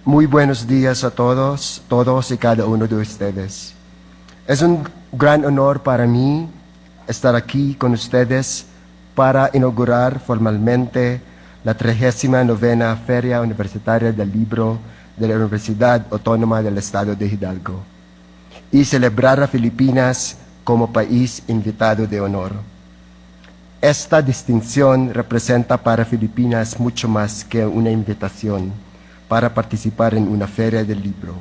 Muy buenos días a todos y cada uno de ustedes. Es un gran honor para mí estar aquí con ustedes para inaugurar formalmente la 39ª Feria Universitaria del Libro de la Universidad Autónoma del Estado de Hidalgo y celebrar a Filipinas como país invitado de honor. Esta distinción representa para Filipinas mucho más que una invitación para participar en una feria del libro.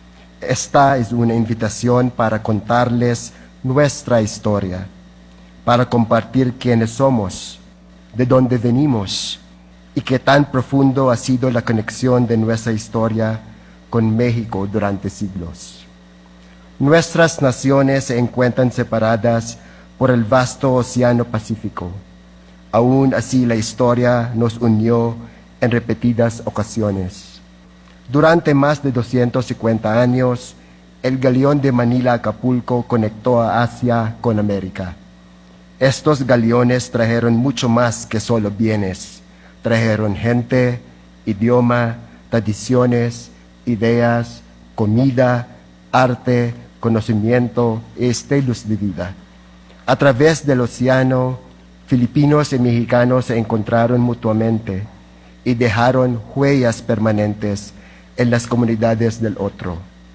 Esta es una invitación para contarles nuestra historia, para compartir quiénes somos, de dónde venimos y qué tan profundo ha sido la conexión de nuestra historia con México durante siglos. Nuestras naciones se encuentran separadas por el vasto Océano Pacífico. Aún así, la historia nos unió en repetidas ocasiones. Durante más de 250 años, el galeón de Manila a Acapulco conectó a Asia con América. Estos galeones trajeron mucho más que solo bienes. Trajeron gente, idioma, tradiciones, ideas, comida, arte, conocimiento y estilos de vida. A través del océano, filipinos y mexicanos se encontraron mutuamente y dejaron huellas permanentes en las comunidades del otro.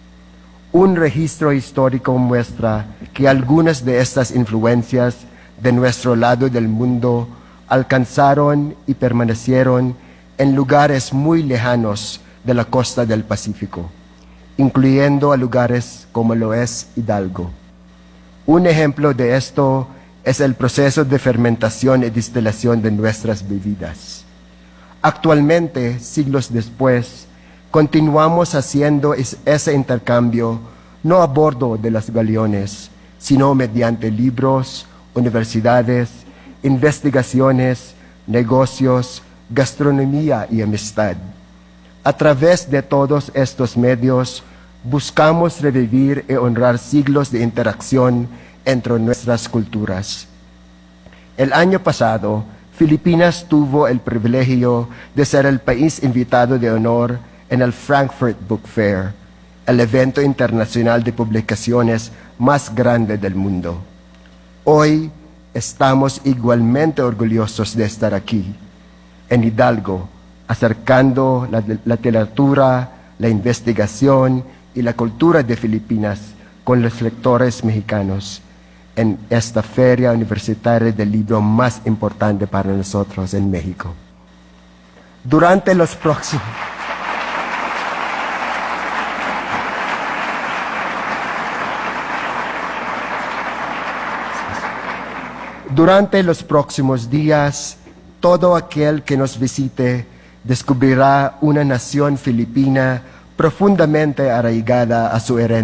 Un registro histórico muestra que algunas de estas influencias de nuestro lado del mundo alcanzaron y permanecieron en lugares muy lejanos de la costa del Pacífico, incluyendo a lugares como lo es Hidalgo. Un ejemplo de esto es el proceso de fermentación y destilación de nuestras bebidas. Actualmente, siglos después, continuamos haciendo ese intercambio no a bordo de los galeones, sino mediante libros, universidades, investigaciones, negocios, gastronomía y amistad. A través de todos estos medios, buscamos revivir y honrar siglos de interacción entre nuestras culturas. El año pasado, Filipinas tuvo el privilegio de ser el país invitado de honor en el Frankfurt Book Fair, el evento internacional de publicaciones más grande del mundo. Hoy estamos igualmente orgullosos de estar aquí, en Hidalgo, acercando la literatura, la investigación y la cultura de Filipinas con los lectores mexicanos en esta feria universitaria del libro más importante para nosotros en México. Durante los próximos días, todo aquel que nos visite descubrirá una nación filipina profundamente arraigada a su herencia.